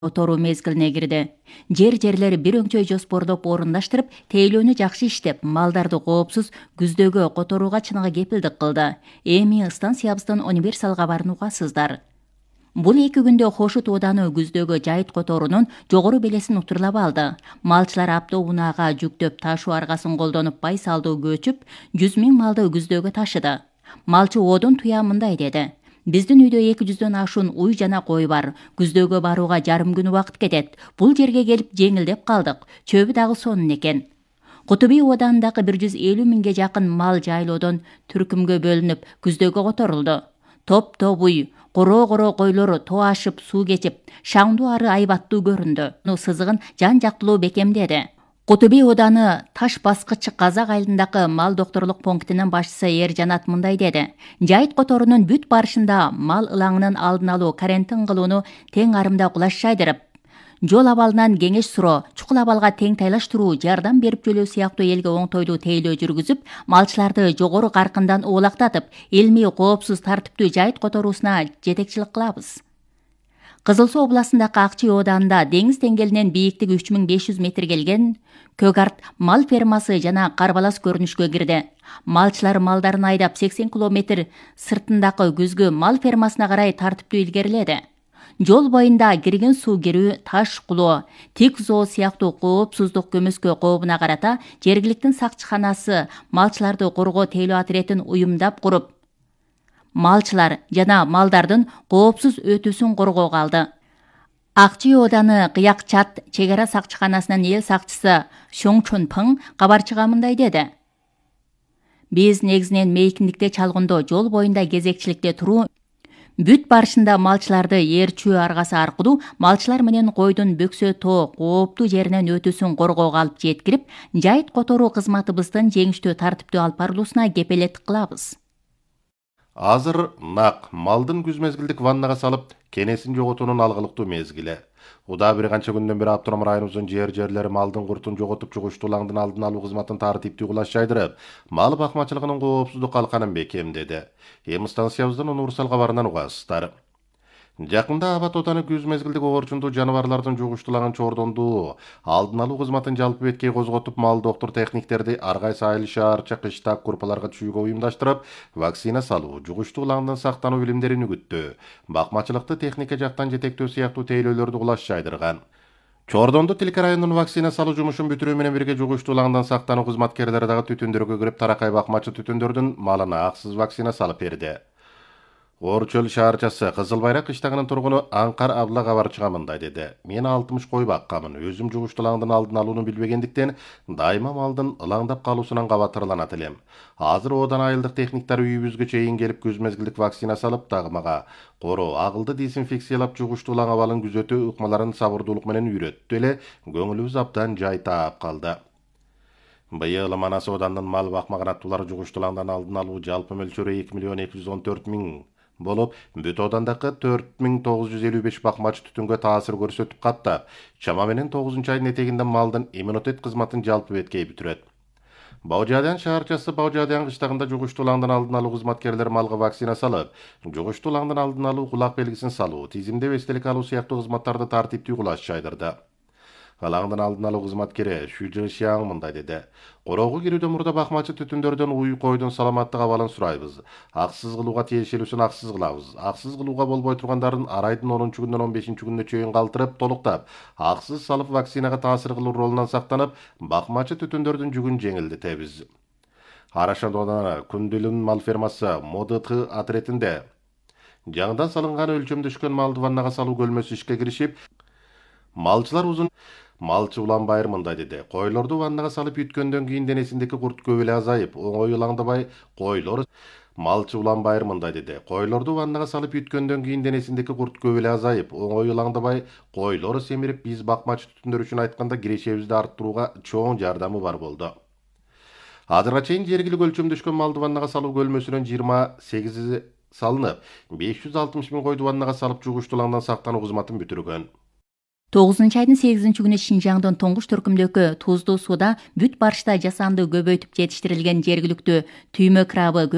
которуу мезгилине кирди. Жерлери бир өңчөй жоспордоп орундаштырып, тейлөөнү жакшы иштеп, малдарды коопсуз күздөгө которууга чыныгы кепилдик кылды. Эми станциябыздын универсал кабарын угасыздар. Бул 2 күндө Хошут ооданы күздөгө жайыт которуунун жогору белесин утурлап алды. Малчылар автоунаага жүктөп ташуу аргасын колдонуп байсалдуу көчүп, 100 000 малды күздөгө ташыды. Малчы оодун туя мындай деди: Биздин үйдө 200дөн ашуун уй жана кой бар. Күздөгө барууга жарым күн убакыт кетет. Бул жерге келип жеңилдеп калдык. Чөбү дагы сонун экен. Кутуби ооданындагы 150 000ге жакын мал жайлоодон түркүмгө бөлүнүп, күздөгө которулду. Топ-топ уй, коро-коро койлор тоо ашып, суу кечип, шаңдуу ары айбаттуу көрүндү. Сызыгын жан-жактылуу бекемдеди. Кутуби ооданы Таш баскыч Казак айылындагы мал докторлук пунктунун башчысы Эржанат мындай деди: Жайыт которуунун бүт барышында мал ылаңынын алдын алуу, карантин кылууну тең арымда кулаш жайдырып, жол абалынан кеңеш суроо, чукул абалга тең тайлаштыруу, жардам берип жөлөө сыяктуу элге оңтойлуу тейлөө жүргүзүп, малчыларды жогору каркындан оолактатып, илмий, коопсуз, тартиптүү жайыт которуусуна жетекчилик кылабыз. Кызыл Суу областындагы Акчый ооданында деңиз деңгээлинен бийиктиги 3500 метр келген Көгарт мал фермасы жана Карбалас көрүнүшкө кирди. Малчылар малдарын айдап 80 километр сыртындагы күзгү мал фермасына карай тартиптүү илгериледи. Жол боюнда кирген суу кирүү, таш кулоо, тик зоо сыяктуу коопсуздук көмөскө кообуна карата жергиликтин сакчыканасы малчыларды коргоо тейлөө отрядын уюмдап куруп, малчылар жана малдардын коопсуз өтүүсүн коргоого алды. Акчый ооданы Кыяк Чат чек ара сакчыканасынын эл сакчысы Шоң Чон Пың кабарчыга мындай деди: Биз негизинен мейкиндикте чалгындоо, жол боюнда кезекчиликте туруу, бүт барышында малчыларды ээрчүү аргасы аркылуу малчылар менен койдун бөксө тоо кооптуу жеринен өтүүсүн коргоого алып жеткирип, жайыт которуу кызматыбыздын жеңиштүү тартиптүү алып барылуусуна кепелеттик кылабыз. Азыр нак малдын күз мезгилдик ваннага салып, кенесин жоготуунун алгылыктуу мезгили. Уда бир канча күндөн бери автоном районубуздун жерлери малдын куртун жоготуп, жугуштуулаңдын алдын алуу кызматын тартиптүү кулаш жайдырып, мал бакмачылыгынын коопсуздук калканын бекемдеди. Эми станциябыздын универсал кабарынан угасыздар. Жакында Абат ооданы күз мезгилдик оорчундуу жаныбарлардын жугуштуулангын чордондуу алдын алуу кызматын жалпы беткей козготуп, мал доктор техниктерди ар кайсы айыл шаарча кышта курпаларга түшүүгө уюмдаштырып, вакцина салуу, жугуштуулангдан сактануу билимдерин үгүттөө, бакмачылыкты техника жактан жетектөө сыяктуу тейлөөлөрдү кулаш жайдырган. Чордондо Тилке районунун вакцина салуу жумушун бүтүрүү менен бирге жугуштуулангдан сактануу кызматкерлери дагы түтүндөргө кирип, таракай бакмачы түтүндөрдүн малына аксыз вакцина салып берди. Орчөл шаарчасы Кызыл Байрак кыштагынын тургуну Аңкар Абла кабарчыга мындай деди: Мен 60 кой баккамын. Өзүм жугуштуулангдын алдын алууну билбегендиктен дайыма малдын ылаңдап калуусунан кабатырланат элем. Азыр оодан айылдык техниктер үйүбүзгө чейин келип күз мезгилдик вакцина салып, дагы мага короо, агылды дезинфекциялап, жугуштуулаң абалын күзөтүү ыкмаларын сабырдуулук менен үйрөттү эле, көңүлүбүз абдан жай таап калды. Быйыл Манас оодандын мал бакмаган аттуулар жугуштуулангдан алдын алуу жалпы мөлчөрү 2.214.000 болуп, бүт оодандагы 4.955 бакмачы түтүнгө таасир көрсөтүп каттап, чама менен 9-айдын этегинде малдын иммунитет кызматын жалпы беткей бүтүрөт. Баужадян шаарчасы Баужадян кыштагында жугуштуулангдан алдын алуу кызматкерлери малга вакцина салып, жугуштуулангдан алдын алуу, кулак белгисин салуу, тизимдеп эстелик алуу сыяктуу кызматтарды тартиптүү кулаш жайдырды. Алаңдын алдын алуу кызматкери Шүжө Шияң мындай деди: Короого кирүүдөн мурда бакмачы түтүндөрдөн уй койдун саламаттык абалын сурайбыз. Аксыз кылууга тиешелүүсүн аксыз кылабыз. Аксыз кылууга болбой тургандарын арайдын 10-күндөн 15-күнүнө чейин калтырып, толуктап, аксыз салып вакцинага таасир кылуу ролунан сактанып, бакмачы түтүндөрдүн жүгүн жеңилдетебиз. Арашан ооданы Күндүлүн мал фермасы МОДТ отрядында жаңыдан салынган өлчөмдө түшкөн малды ваннага салуу көлмөсү ишке киришип, малчылар Малчы Уланбайыр мындай деди: Койлорду ваннага салып үйткөндөн кийин денесиндеки курт көп эле азайып, оңой ылаңдабай койлор. Малчы Уланбайыр мындай деди: Койлорду ваннага салып үйткөндөн кийин денесиндеки курт көп эле азайып, оңой ылаңдабай койлор семирип, биз бакмачы түтүндөр үчүн айтканда кирешебизди арттырууга чоң жардамы бар болду. Азырга чейин жергилик өлчөмдө түшкөн малды ваннага салуу көлмөсүнөн 28 салынып, 560 000 койду ваннага салып, жугуштуулангдан сактануу кызматын бүтүргөн. 9-айдын 8-күнү Шинжаңдын тоңгуш түркүмдөгү туздуу сууда бүт барышта жасанды көбөйтүп жетиштирилген жергиликтүү түймө крабы